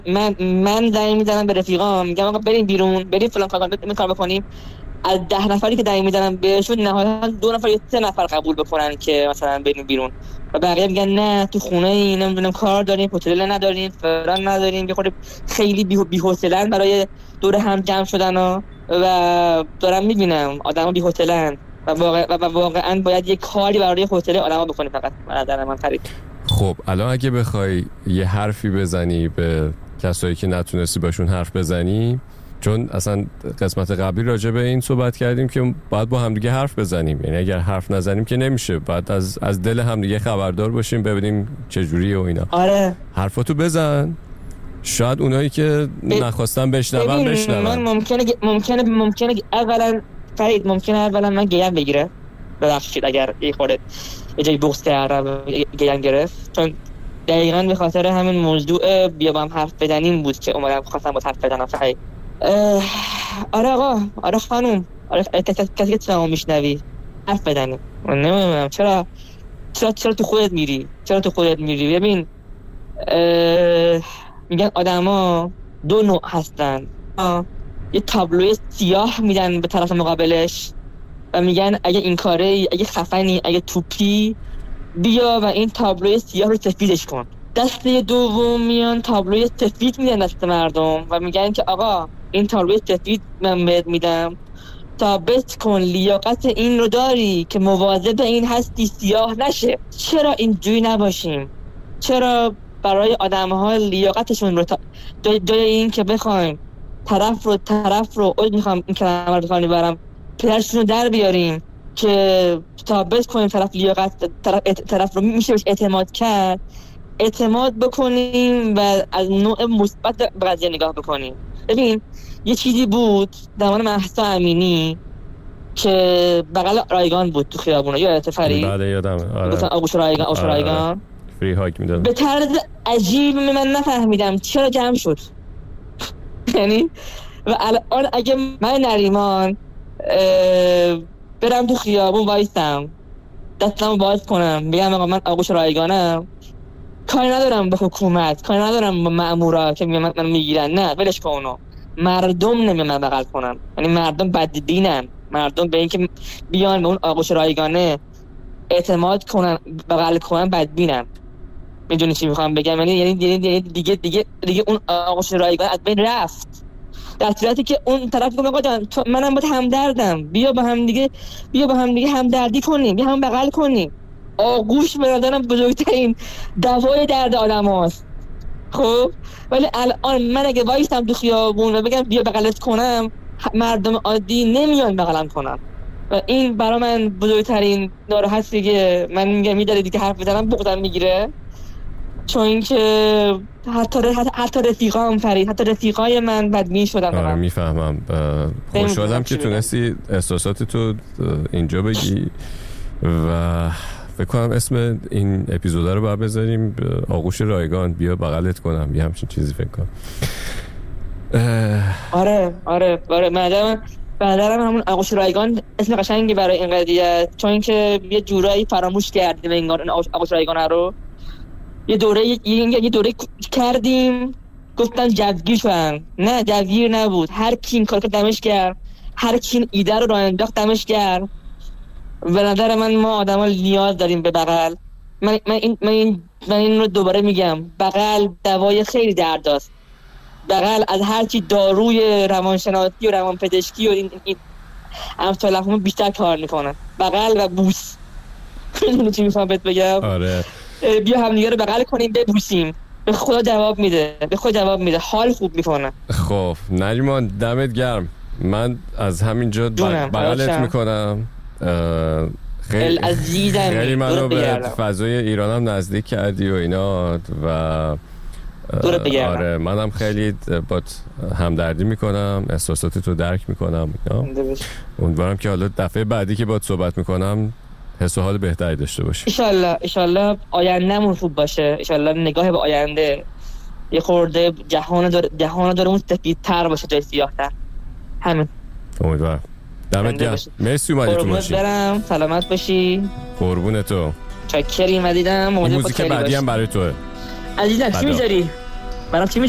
من زنگ میزنم به رفیقام، میگم آقا بریم بیرون، بریم فلان کار بکنیم. از 10 نفری که زنگ میزنم بهشون نهایتا 2 نفر یا 3 نفر قبول بکنن که مثلا بریم بیرون و بقیه میگن نه تو خونه ای، نمیدونم کار داریم، هتل نداریم، فلان نداریم. یه خورده خیلی بی‌حوصله‌ان برای دور هم جمع شدن و دارم میبینم آدما بی‌حوصله‌ان و واقعا باید یه کاری برای هتل آدما بکنیم. فقط نظر من فرید. خب الان اگه بخوای یه حرفی بزنی به کسایی که نتونستی باشون حرف بزنی، چون اصلا قسمت قبلی راجع به این صحبت کردیم که باید با همدیگه حرف بزنیم، یعنی اگر حرف نزنیم که نمیشه، باید از دل همدیگه خبردار باشیم ببینیم چه جوریه و اینا. آره حرفاتو بزن، شاید اونایی که نخواستن بشنون. من ممکنه اولا فرید اولا من گیم بگیره، ببخشید اگر یه خورده یه جایی بغض کردم گیم گرفت، چون دقیقاً به خاطر همین موضوع بیا با هم حرف بزنیم بود که اومدم خواستم با حرف بزنم. فرید آره آقا، آره خانم، آره کسی که تو میشنوی حرف بزنیم. من نمیدونم چرا تو خودت میری. ببین میگن آدما 2 نوع هستن، یه تابلوی سیاه میدن به طرف مقابلش و میگن اگه این کاره، اگه خفنی، اگه توپی، بیا و این تابلوی سیاه رو سفیدش کن. دسته دوم میان تابلوی سفید میدن دست مردم و میگن که آقا این تابلوی سفید من بهت میدم، ثابت کن لیاقت این رو داری که مواظب این هستی سیاه نشه. چرا اینجوری نباشیم؟ چرا برای آدم‌ها لیاقتشون رو جای این که بخوایم طرف رو میخوام این کلمه رو بخوام برم پدرشون رو در بیاریم که ثابت کنیم طرف رو میشه بهش اعتماد کرد، اعتماد بکنیم و از نوع مثبت به قضیه نگاه بکنیم. ببین یه چیزی بود زمان مهسا امینی که بغل رایگان بود تو خیابونه، یادت فرید؟ بله یادمه. آره گفتن آغوش رایگان فری هاگ میدادن. به طرز عجیب من نفهمیدم چرا جمع شد. یعنی و الان اگه من نریمان برم تو خیابون وایستم دستمو باز کنم بگم آقا من آغوش رایگانم، کاری ندارم به حکومت، کاری ندارم با مأمورا که من میگیرن، نه ولش کن اونو. مردم نمیان من بغل کنن، یعنی مردم بدبینن، مردم به این که بیان به اون آغوش رایگانه اعتماد کنن بغل کنن بدبینن. میدونی چی میخوام بگم؟ یعنی دیگه اون آغوش رایگان از بین رفت، در صورتی که اون طرف میگه آقا جان منم باهات همدردم، بیا با هم دیگه همدردی کنیم، بیا هم بغل کنیم. آغوش به نظرم بزرگترین دوای درد آدم هاست. خب ولی الان من اگه وایستم تو خیابون و بگم بیا بغلت کنم، مردم عادی نمیان بغلم کنم و این برای من بزرگترین ناراحتی که من میگم میداره دیگه حرف بزنم بغضم میگیره. چون اینکه حتی رفیقام فرید، حتی رفیقای من بدبین شدن. آره میفهمم. خوشحالم که تونستی احساسات تو اینجا بگی و فکر کنم اسم این اپیزود رو باید بذاریم آغوش رایگان، بیا بغلت کنم، یه همچین چیزی فکر کنم. آره بعدم همون آغوش رایگان اسم قشنگی برای این قضیه، چون اینکه یه جورایی فراموش کردیم انگار آغوش رایگان رو. یه دوره کردیم گفتن جوگیر شدن، نه جوگیر نبود. هر کی این کار که دمش کرد، هر کی این ایده رو راه انداخت دمش کرد. به نظر من ما آدما نیاز داریم به بغل. من این رو دوباره میگم، بغل دوای خیلی درداست. بغل از هر چی داروی روانشناسی و روانپزشکی و این امثال همون بیشتر کار میکنن. بغل و بوس. میدونی چی میخوام بهت بگم؟ آره بیا هم دیگه رو بغل کنیم ببوسیم، به خدا جواب میده، حال خوب میکنه. خب نریمان دمت گرم، من از همینجا بغلت میکنم. خیلی منو به فضای ایرانم نزدیک کردی و اینا و آره منم خیلی با همدردی میکنم، احساساتتو درک میکنم اینا. امیدوارم که حالا دفعه بعدی که باهات صحبت میکنم حس و حال بهتری داشته باشی. ایشالله آیندهمون خوب باشه، ایشالله نگاه به آینده یه خورده جهان داره اون سفیدتر باشه جای سیاه‌تر. همین امیدوارم. دمت گرم، مرسی اومدی تو ماشین. برم سلامت باشی. قربون تو. چاکری مدیدم. موزیک بعدی هم برای توه عزیزم. چی میذاری؟ برام چی